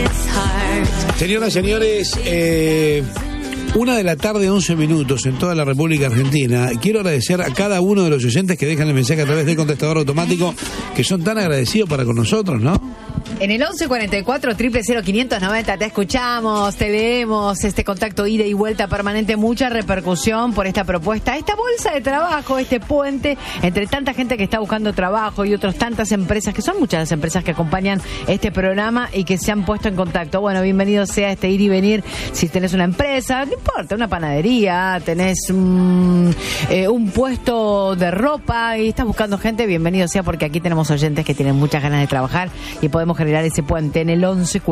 Señoras y señores, 1:11 p.m. en toda la República Argentina. Quiero agradecer a cada uno de los oyentes que dejan el mensaje a través del contestador automático, que son tan agradecidos para con nosotros, ¿no? En el 1144-000-590 te escuchamos, te leemos, este contacto ida y vuelta permanente, mucha repercusión por esta propuesta, esta bolsa de trabajo, este puente entre tanta gente que está buscando trabajo y otras tantas empresas, que son muchas las empresas que acompañan este programa y que se han puesto en contacto. Bueno, bienvenido sea este ir y venir. Si tenés una empresa, no importa, una panadería, tenés un puesto de ropa y estás buscando gente, bienvenido sea, porque aquí tenemos oyentes que tienen muchas ganas de trabajar y podemos generar ese puente en el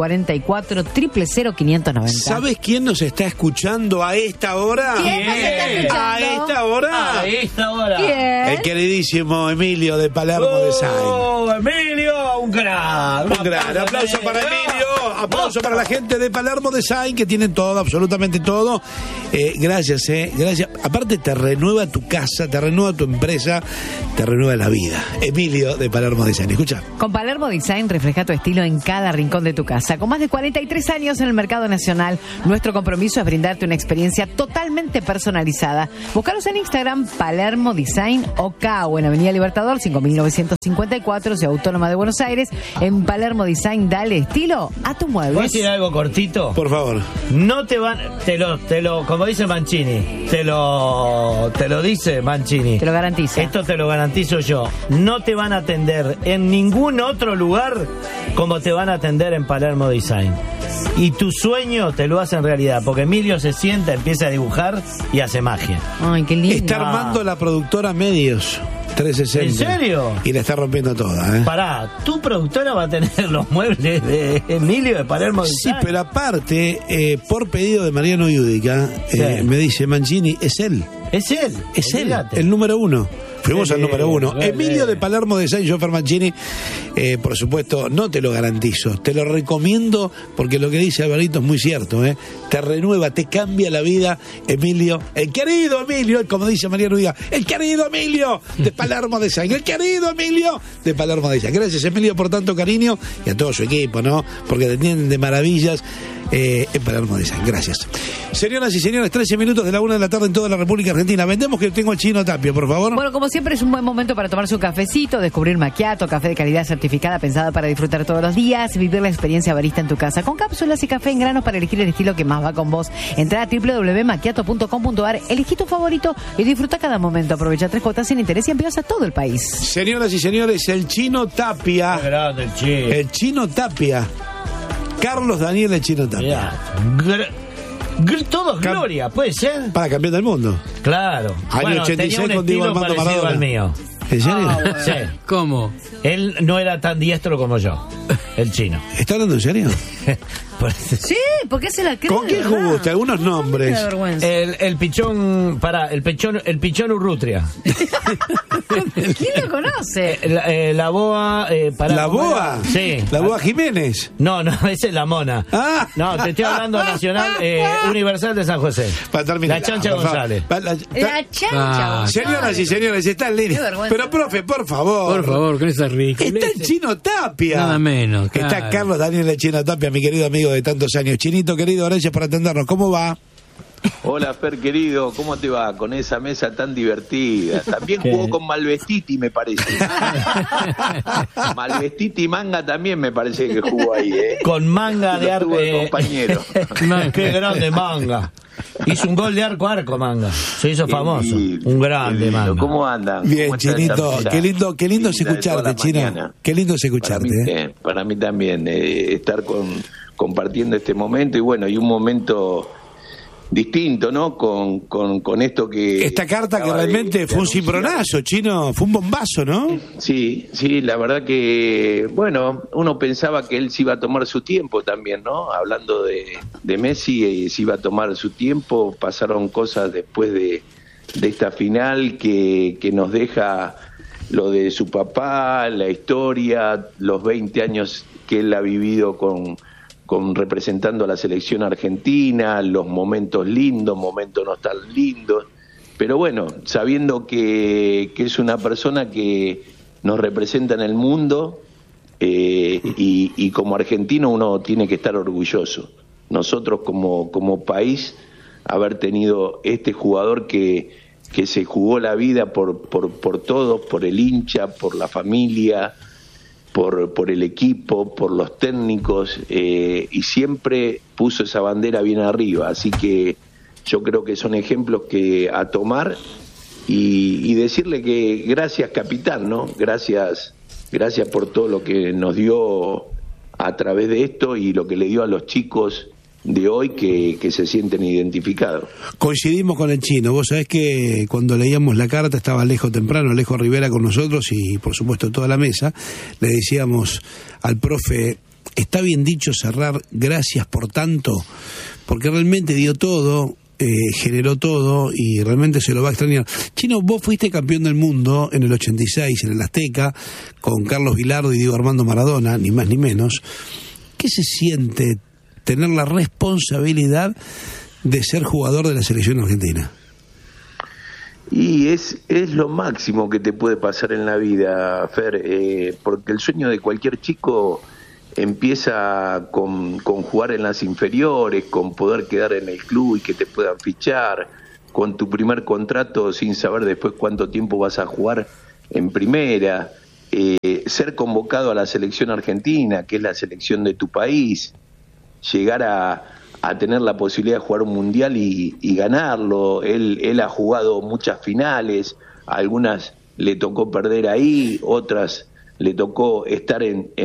1144-000-590. ¿Sabes quién nos está escuchando a esta hora? ¿Quién nos está escuchando? ¿A esta hora? A esta hora. ¿Quién? El queridísimo Emilio de Palermo Design. ¡Oh, Emilio! ¡Un gran! Un gran aplauso para Emilio, aplauso para la gente de Palermo Design, que tienen todo, absolutamente todo. Gracias, gracias. Aparte te renueva tu casa, te renueva tu empresa, te renueva la vida. Emilio de Palermo Design, escucha. Con Palermo Design refleja tu estilo en cada rincón de tu casa. Con más de 43 años en el mercado nacional, nuestro compromiso es brindarte una experiencia totalmente personalizada. Búscalos en Instagram, Palermo Design OK, o en Avenida Libertador 5954, Ciudad Autónoma de Buenos Aires. En Palermo Design, dale estilo a tu mueble. ¿Puedo decir algo cortito? Por favor. No te van, te lo, como dice Mancini, te lo dice Mancini. Te lo garantizo. Esto te lo garantizo yo. No te van a atender en ningún otro lugar como te van a atender en Palermo Design. Y tu sueño te lo hacen realidad, porque Emilio se sienta, empieza a dibujar y hace magia. Ay, qué lindo. Está armando la productora Medios 360. ¿En serio? Y la está rompiendo toda, Pará, tu productora va a tener los muebles de Emilio de Palermo Design. Sí, pero aparte, por pedido de Mariano Yudica, Sí. me dice Mancini, es él. Es él. Es él, Olvídate. el número uno. Fuimos al número uno. Vale. Emilio de Palermo Design, Jofer Mancini. Por supuesto, no te lo garantizo, te lo recomiendo, porque lo que dice Alvarito es muy cierto. Te renueva, te cambia la vida, Emilio. El querido Emilio, como dice Mariano Yudica, el querido Emilio de Palermo Design. El querido Emilio de Palermo Design. Gracias, Emilio, por tanto cariño, y a todo su equipo, ¿no? Porque te tienen de maravillas. En Palermo Design, gracias. Señoras y señores, 13 minutos de la 1 de la tarde en toda la República Argentina. Vendemos que tengo al Chino Tapia, por favor. Bueno, como siempre es un buen momento para tomarse un cafecito, descubrir macchiato, café de calidad certificada, pensada para disfrutar todos los días, vivir la experiencia barista en tu casa, con cápsulas y café en granos para elegir el estilo que más va con vos. Entra a www.macchiato.com.ar, elegí tu favorito y disfruta cada momento. Aprovecha 3 cuotas sin interés y envíos a todo el país. Señoras y señores, el Chino Tapia. Qué grande el Chino. El Chino Tapia. Carlos Daniel el Chino Tapia. Todo gloria, ¿puede ser? Para campeón del mundo. Claro. Año Bueno, 86 tenía un con Diego estilo Armando parecido Maradona. al mío. ¿En serio? Sí. ¿Cómo? Él no era tan diestro como yo, el Chino. ¿Está hablando en serio? Sí, porque se la cree. ¿Con quién jugó usted? Algunos nombres. Me da vergüenza. El pichón, el pichón Urrutria. ¿Quién lo conoce? La boa, ¿La Boa? Sí. ¿La Boa Jiménez? No, esa es la mona. Ah. No, te estoy hablando Nacional Universal de San José. Para terminar. La Chancha por favor. González. La chancha. Señoras y señores, está en línea. Qué vergüenza. Pero, profe, por favor. Por favor, con esa ridiculez. Está el Chino Tapia. Nada menos, Está claro. Carlos Daniel el Chino Tapia, mi querido amigo de tantos años. Chinito, querido, gracias por atendernos. ¿Cómo va? Hola Fer querido, ¿cómo te va? Con esa mesa tan divertida. También jugó con Malvestiti, me parece. Malvestiti y Manga también me parece que jugó ahí, Con manga Lo de tuvo de arco. compañero. Qué grande Manga. Hizo un gol de arco a arco, Manga. Se hizo famoso. Un grande, Qué lindo. Manga. ¿Cómo andan? Bien, ¿Cómo está Chinito, esa mesa? qué lindo es Linda de escucharte, toda la Chino. mañana. Qué lindo es escucharte. Para mí también, estar compartiendo este momento y bueno, y un momento distinto, ¿no? Con esto que... Esta carta que acaba realmente de fue un anunciar. cimbronazo, Chino, fue un bombazo, ¿no? Sí, la verdad que, bueno, uno pensaba que él se iba a tomar su tiempo también, ¿no? Hablando de Messi, se iba a tomar su tiempo, pasaron cosas después de esta final que nos deja lo de su papá, la historia, los 20 años que él ha vivido con representando a la selección argentina, los momentos lindos, momentos no tan lindos, pero bueno, sabiendo que es una persona que nos representa en el mundo, y como argentino uno tiene que estar orgulloso. Nosotros como país, haber tenido este jugador que se jugó la vida por todos, por el hincha, por la familia, por el equipo, por los técnicos, y siempre puso esa bandera bien arriba. Así que yo creo que son ejemplos que a tomar y decirle que gracias, capitán, ¿no? Gracias por todo lo que nos dio a través de esto y lo que le dio a los chicos de hoy que se sienten identificados. Coincidimos con el Chino. Vos sabés que cuando leíamos la carta estaba Alejo Rivera con nosotros y por supuesto toda la mesa. Le decíamos al profe, está bien dicho cerrar gracias por tanto, porque realmente dio todo, generó todo y realmente se lo va a extrañar. Chino, vos fuiste campeón del mundo en el 86 en el Azteca con Carlos Bilardo y Diego Armando Maradona, ni más ni menos. ¿Qué se siente tener la responsabilidad de ser jugador de la selección argentina? Y es lo máximo que te puede pasar en la vida, Fer, porque el sueño de cualquier chico empieza con jugar en las inferiores, con poder quedar en el club y que te puedan fichar, con tu primer contrato sin saber después cuánto tiempo vas a jugar en primera, ser convocado a la selección argentina, que es la selección de tu país, llegar a tener la posibilidad de jugar un mundial y ganarlo. Él ha jugado muchas finales, algunas le tocó perder ahí, otras le tocó estar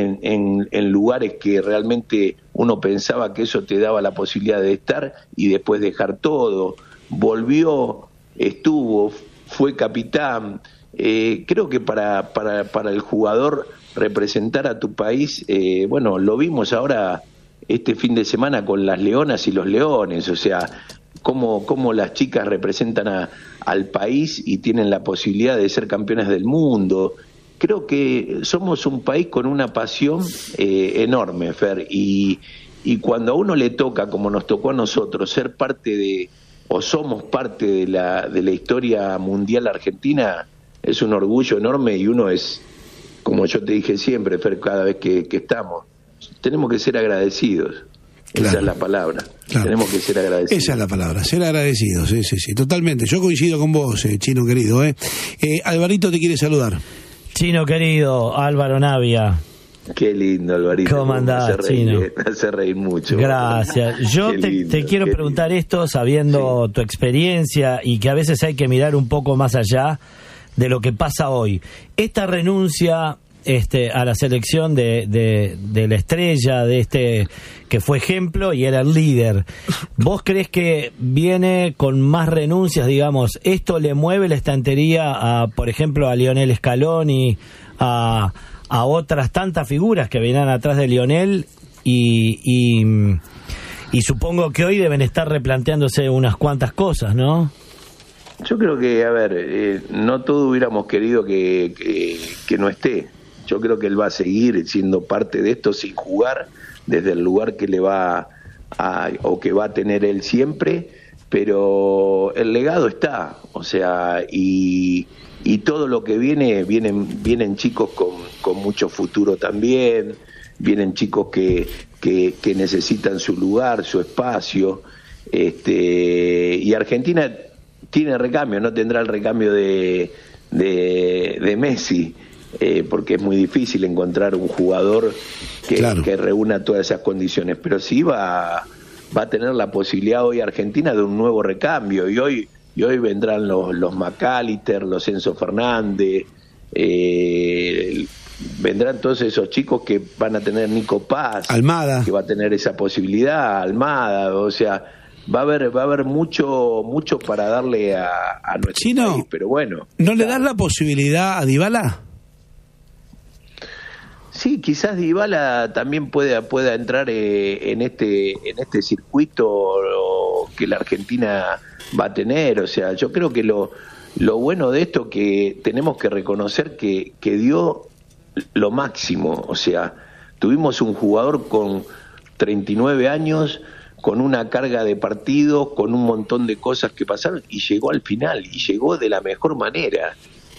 en lugares que realmente uno pensaba que eso te daba la posibilidad de estar y después dejar todo. Volvió, estuvo, fue capitán. Creo que para el jugador representar a tu país, bueno, lo vimos ahora este fin de semana con las leonas y los leones, o sea, cómo las chicas representan al país y tienen la posibilidad de ser campeonas del mundo. Creo que somos un país con una pasión enorme, Fer, y cuando a uno le toca, como nos tocó a nosotros, ser parte o somos parte de la historia mundial argentina, es un orgullo enorme y uno es, como yo te dije siempre, Fer, cada vez que estamos, tenemos que ser agradecidos. Claro. Esa es la palabra. Claro. Tenemos que ser agradecidos. Esa es la palabra, ser agradecidos, sí, totalmente. Yo coincido con vos, Chino querido. Alvarito te quiere saludar. Chino querido, Álvaro Navia. Qué lindo, Alvarito. ¿Cómo andás, Chino? Me hace reír mucho. Gracias. Yo te quiero preguntar esto sabiendo tu experiencia y que a veces hay que mirar un poco más allá de lo que pasa hoy. Esta renuncia a la selección de la estrella, de que fue ejemplo y era el líder, ¿vos crees que viene con más renuncias, digamos? ¿Esto le mueve la estantería por ejemplo, a Lionel Scaloni, a otras tantas figuras que venían atrás de Lionel y supongo que hoy deben estar replanteándose unas cuantas cosas, ¿no? Yo creo que, a ver, no todos hubiéramos querido que no esté. Yo creo que él va a seguir siendo parte de esto sin jugar, desde el lugar que le va o que va a tener él siempre, pero el legado está, o sea, y todo lo que vienen chicos con mucho futuro también, vienen chicos que necesitan su lugar, su espacio, y Argentina tiene recambio, no tendrá el recambio de Messi, porque es muy difícil encontrar un jugador que reúna todas esas condiciones, pero sí va a tener la posibilidad hoy Argentina de un nuevo recambio, y hoy vendrán los McAllister, los Enzo Fernández, vendrán todos esos chicos que van a tener Nico Paz, Almada, que va a tener esa posibilidad, Almada, o sea, va a haber mucho para darle a nuestro Chino, país, pero bueno. ¿No le das la posibilidad a Dybala? Sí, quizás Dybala también pueda entrar en este circuito que la Argentina va a tener. O sea, yo creo que lo bueno de esto que tenemos que reconocer que dio lo máximo. O sea, tuvimos un jugador con 39 años, con una carga de partidos, con un montón de cosas que pasaron, y llegó al final, y llegó de la mejor manera.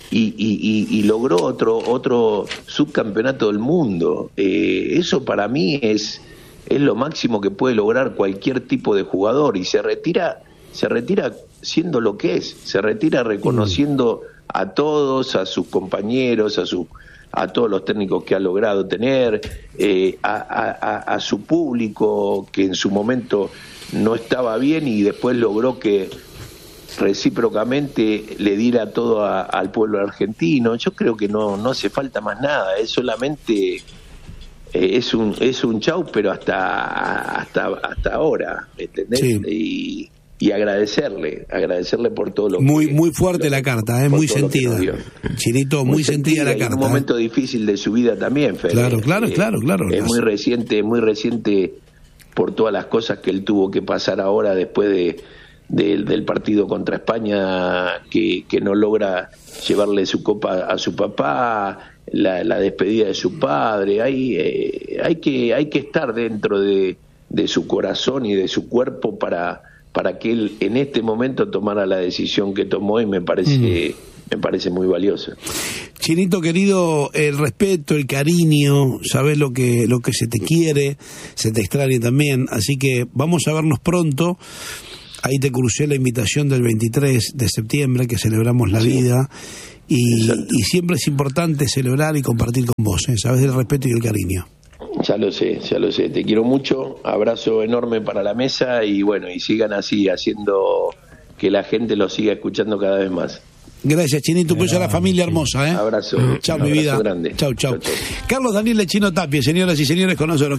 y logró otro subcampeonato del mundo. Eso para mí es lo máximo que puede lograr cualquier tipo de jugador, y se retira siendo lo que es, se retira reconociendo a todos, a sus compañeros, a todos los técnicos que ha logrado tener, a su público que en su momento no estaba bien y después logró que recíprocamente le diera todo al pueblo argentino. Yo creo que no hace falta más nada, es solamente es un chau, pero hasta ahora, ¿entendés? Sí. Y agradecerle por todo lo muy que... Muy fuerte la carta, muy sentida. Chinito, muy sentida la carta. Un momento difícil de su vida también, Fede. Claro. Es muy reciente por todas las cosas que él tuvo que pasar ahora después del partido contra España, que no logra llevarle su copa a su papá, la despedida de su padre. Hay que estar dentro de su corazón y de su cuerpo para que él en este momento tomara la decisión que tomó, y me parece muy valiosa. Chinito querido, el respeto, el cariño, sabés lo que se te quiere, se te extraña también, así que vamos a vernos pronto. Ahí te crucé la invitación del 23 de septiembre, que celebramos la vida, y siempre es importante celebrar y compartir con vos, sabés del respeto y el cariño. Ya lo sé, te quiero mucho, abrazo enorme para la mesa, y bueno, y sigan así, haciendo que la gente lo siga escuchando cada vez más. Gracias, Chinito, pues a la familia hermosa, Abrazo. Chao, mi vida. Grande. Chao. Carlos Daniel Chino Tapia, señoras y señores, con nosotros.